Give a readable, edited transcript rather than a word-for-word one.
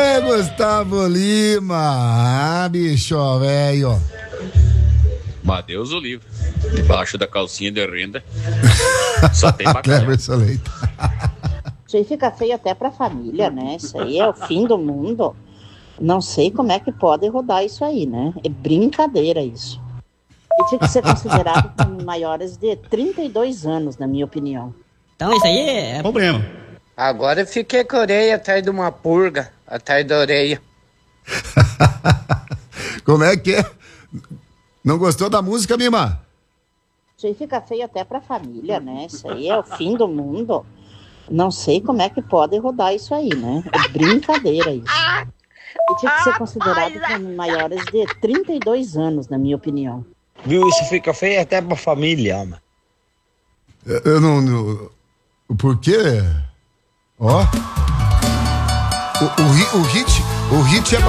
Gustavo Lima. Bicho, velho. Mas Deus o livre. Debaixo da calcinha de renda só tem bacalhau. Cleverson Leite. Isso aí fica feio até pra família, né? Isso aí é o fim do mundo. Não sei como é que pode rodar isso aí, né? É brincadeira isso. E tinha que ser considerado como maiores de 32 anos, na minha opinião. Então isso aí é problema. Agora eu fiquei com a orelha atrás de uma purga, atrás da orelha. Como é que é? Não gostou da música, Mima? Isso aí fica feio até pra família, né? Isso aí é o fim do mundo. Não sei como é que pode rodar isso aí, né? É brincadeira isso. E tinha que ser considerado como maiores de 32 anos, na minha opinião. Viu? Isso fica feio até pra família, mano. Eu não... Por quê? Ó. O hit é